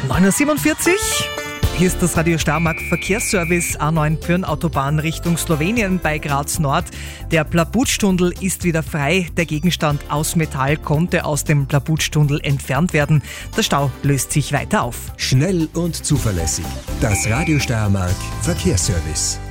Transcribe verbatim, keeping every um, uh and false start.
neun Uhr siebenundvierzig. Hier ist das Radio Steiermark Verkehrsservice A neun Pyhrn-Autobahn Richtung Slowenien bei Graz Nord. Der Plabutsch-Tunnel ist wieder frei. Der Gegenstand aus Metall konnte aus dem Plabutsch-Tunnel entfernt werden. Der Stau löst sich weiter auf. Schnell und zuverlässig. Das Radio Steiermark Verkehrsservice.